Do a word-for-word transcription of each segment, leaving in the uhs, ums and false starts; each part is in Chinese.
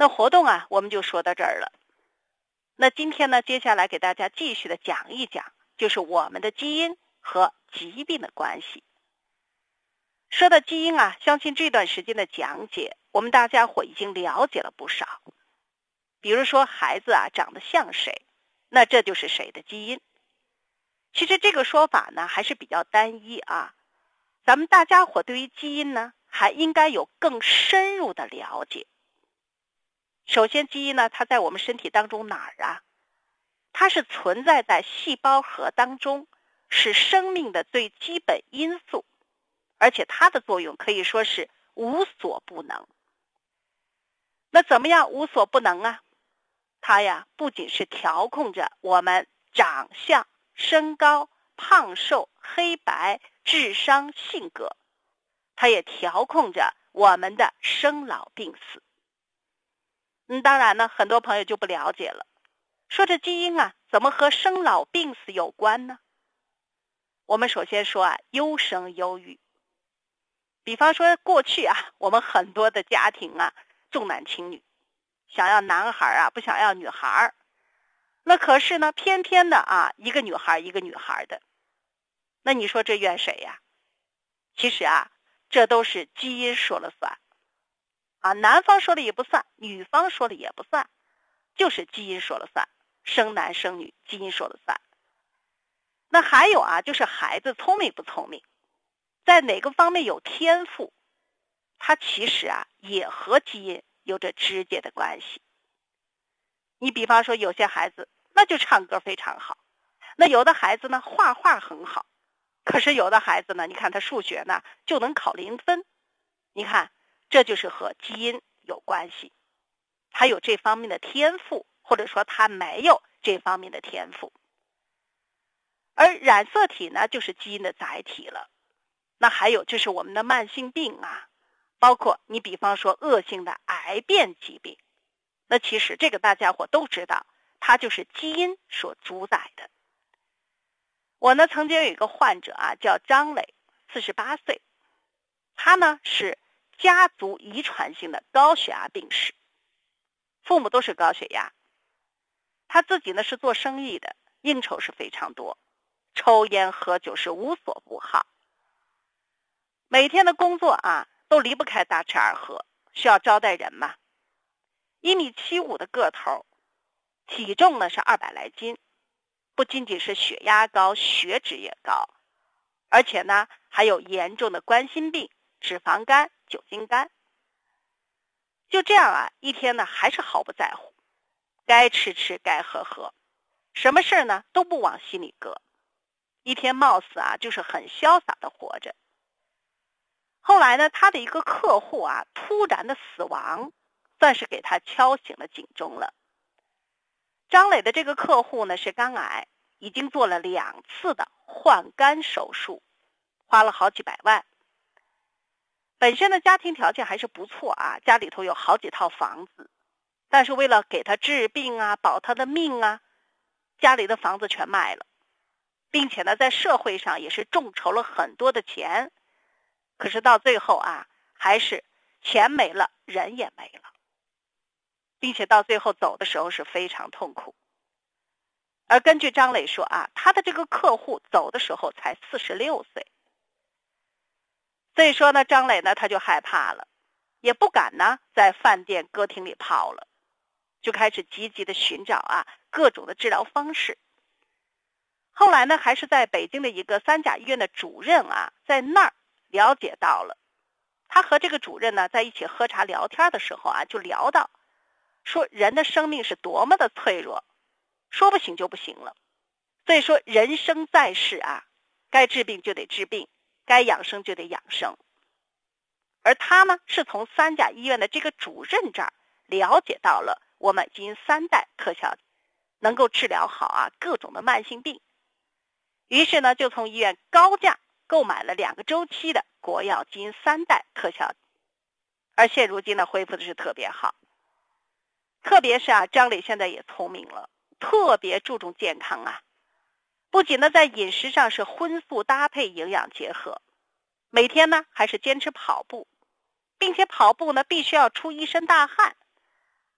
那活动啊，我们就说到这儿了。那今天呢，接下来给大家继续的讲一讲，就是我们的基因和疾病的关系。说到基因啊，相信这段时间的讲解，我们大家伙已经了解了不少。比如说孩子啊长得像谁，那这就是谁的基因。其实这个说法呢还是比较单一啊，咱们大家伙对于基因呢还应该有更深入的了解。首先基因呢它在我们身体当中哪儿啊？它是存在在细胞核当中，是生命的最基本因素，而且它的作用可以说是无所不能。那怎么样无所不能啊？它呀不仅是调控着我们长相、身高、胖瘦、黑白、智商、性格，它也调控着我们的生老病死。嗯，当然呢，很多朋友就不了解了，说这基因啊，怎么和生老病死有关呢？我们首先说啊，优生优育。比方说过去啊，我们很多的家庭啊，重男轻女，想要男孩啊，不想要女孩。那可是呢，偏偏的啊，一个女孩一个女孩的。那你说这怨谁呀？其实啊，这都是基因说了算。啊，男方说了也不算，女方说了也不算，就是基因说了算，生男生女，基因说了算。那还有啊，就是孩子聪明不聪明，在哪个方面有天赋，他其实啊也和基因有着直接的关系。你比方说有些孩子那就唱歌非常好，那有的孩子呢画画很好，可是有的孩子呢，你看他数学呢就能考零分，你看这就是和基因有关系，他有这方面的天赋，或者说他没有这方面的天赋。而染色体呢就是基因的载体了。那还有就是我们的慢性病啊，包括你比方说恶性的癌变疾病，那其实这个大家伙都知道，它就是基因所主宰的。我呢曾经有一个患者啊，叫张磊，四十八岁，他呢是家族遗传性的高血压病史，父母都是高血压，他自己呢是做生意的，应酬是非常多，抽烟喝酒是无所不好，每天的工作啊都离不开大吃二喝，需要招待人嘛。一米七五的个头，体重呢是二百来斤，不仅仅是血压高，血脂也高，而且呢还有严重的冠心病、脂肪肝、酒精肝。就这样啊，一天呢还是毫不在乎，该吃吃，该喝喝，什么事呢都不往心里搁，一天貌似啊就是很潇洒的活着。后来呢，他的一个客户啊突然的死亡，算是给他敲醒了警钟了。张磊的这个客户呢是肝癌，已经做了两次的换肝手术，花了好几百万。本身的家庭条件还是不错啊，家里头有好几套房子，但是为了给他治病啊，保他的命啊，家里的房子全卖了，并且呢在社会上也是众筹了很多的钱，可是到最后啊，还是钱没了，人也没了，并且到最后走的时候是非常痛苦。而根据张磊说啊，他的这个客户走的时候才四十六岁，所以说呢，张磊呢他就害怕了，也不敢呢在饭店歌厅里泡了，就开始积极的寻找啊各种的治疗方式。后来呢，还是在北京的一个三甲医院的主任啊，在那儿了解到了，他和这个主任呢在一起喝茶聊天的时候啊，就聊到说人的生命是多么的脆弱，说不行就不行了。所以说人生在世啊，该治病就得治病，该养生就得养生。而他呢是从三甲医院的这个主任这儿了解到了我们基因三代特效能够治疗好啊各种的慢性病，于是呢就从医院高价购买了两个周期的国药基因三代特效，而现如今呢恢复的是特别好。特别是啊张磊现在也聪明了，特别注重健康啊，不仅呢在饮食上是荤素搭配，营养结合，每天呢还是坚持跑步，并且跑步呢必须要出一身大汗，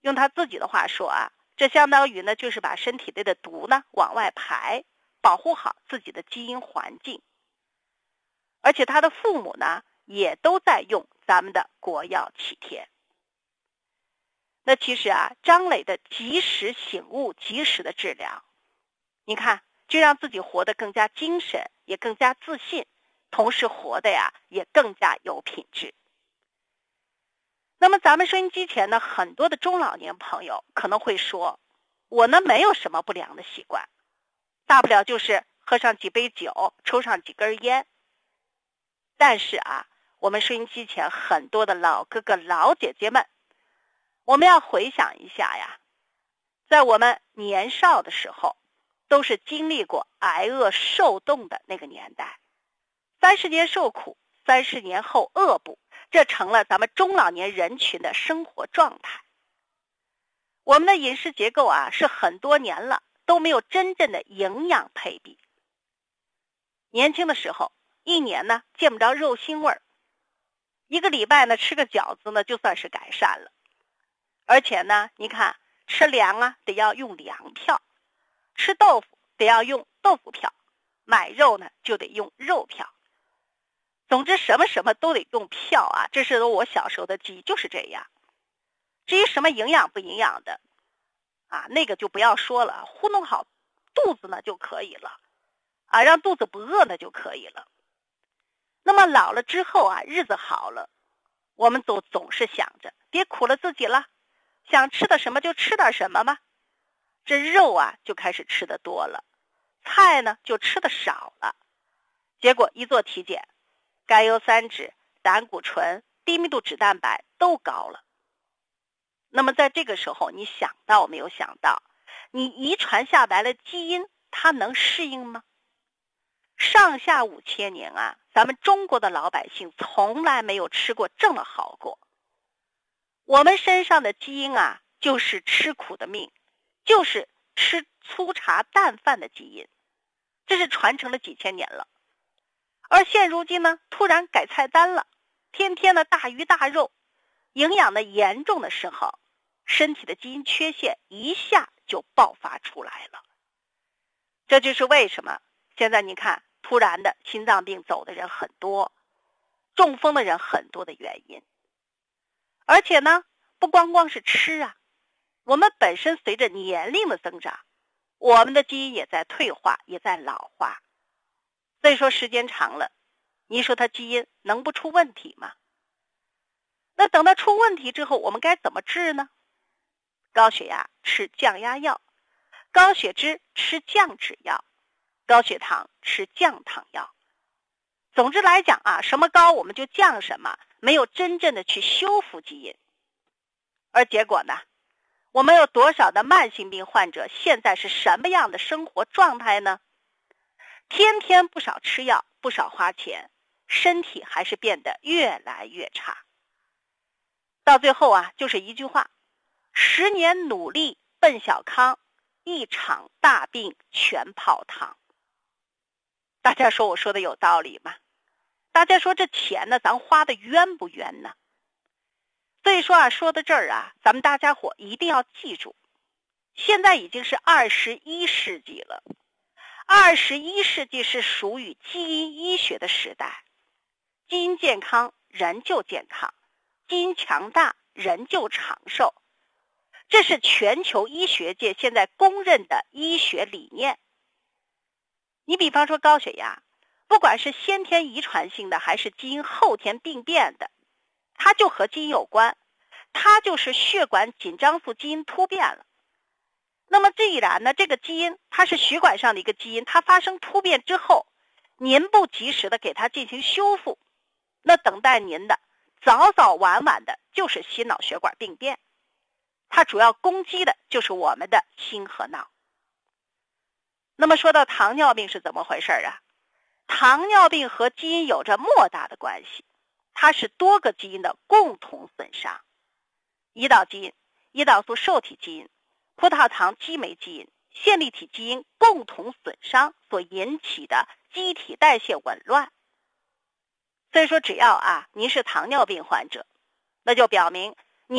用他自己的话说啊，这相当于呢就是把身体内的毒呢往外排，保护好自己的基因环境。而且他的父母呢也都在用咱们的国药启天。那其实啊，张磊的及时醒悟、及时的治疗，你看就让自己活得更加精神，也更加自信，同时活得呀也更加有品质。那么咱们收音机前呢，很多的中老年朋友可能会说，我呢没有什么不良的习惯，大不了就是喝上几杯酒，抽上几根烟。但是啊，我们收音机前很多的老哥哥老姐姐们，我们要回想一下呀，在我们年少的时候，都是经历过挨饿受冻的那个年代，三十年受苦，三十年后饿补，这成了咱们中老年人群的生活状态。我们的饮食结构啊，是很多年了都没有真正的营养配比。年轻的时候，一年呢见不着肉腥味儿，一个礼拜呢吃个饺子呢就算是改善了。而且呢，你看吃粮啊得要用粮票，吃豆腐得要用豆腐票，买肉呢就得用肉票。总之什么什么都得用票啊，这是我小时候的记忆就是这样。至于什么营养不营养的啊，那个就不要说了，糊弄好肚子呢就可以了啊，让肚子不饿呢就可以了。那么老了之后啊，日子好了，我们总总是想着别苦了自己了，想吃的什么就吃点什么嘛。这肉啊就开始吃的多了，菜呢就吃的少了，结果一做体检，甘油三酯、胆固醇、低密度脂蛋白都高了。那么在这个时候，你想到没有想到，你遗传下来的基因它能适应吗？上下五千年啊，咱们中国的老百姓从来没有吃过这么好过。我们身上的基因啊，就是吃苦的命，就是吃粗茶淡饭的基因，这是传承了几千年了。而现如今呢，突然改菜单了，天天的大鱼大肉，营养的严重的时候，身体的基因缺陷一下就爆发出来了。这就是为什么现在你看突然的心脏病走的人很多，中风的人很多的原因。而且呢，不光光是吃啊，我们本身随着年龄的增长，我们的基因也在退化，也在老化。所以说时间长了，你说它基因能不出问题吗？那等到出问题之后，我们该怎么治呢？高血压吃降压药，高血脂吃降脂药，高血糖吃降糖药。总之来讲啊，什么高我们就降什么，没有真正的去修复基因。而结果呢，我们有多少的慢性病患者现在是什么样的生活状态呢？天天不少吃药，不少花钱，身体还是变得越来越差。到最后啊，就是一句话，十年努力奔小康，一场大病全泡汤。大家说我说的有道理吗？大家说这钱呢，咱花的冤不冤呢？所以说啊，说到这儿啊，咱们大家伙一定要记住，现在已经是二十一世纪了。二十一世纪是属于基因医学的时代，基因健康，人就健康；基因强大，人就长寿。这是全球医学界现在公认的医学理念。你比方说高血压，不管是先天遗传性的还是基因后天病变的，它就和基因有关，它就是血管紧张素基因突变了。那么既然呢，这个基因它是血管上的一个基因，它发生突变之后，您不及时的给它进行修复，那等待您的早早晚晚的就是心脑血管病变。它主要攻击的就是我们的心和脑。那么说到糖尿病是怎么回事啊？糖尿病和基因有着莫大的关系，它是多个基因的共同损伤。胰岛基因、胰岛素受体基因、葡萄糖激酶基因、线粒体基因共同损伤所引起的机体代谢紊乱。所以说只要啊您是糖尿病患者，那就表明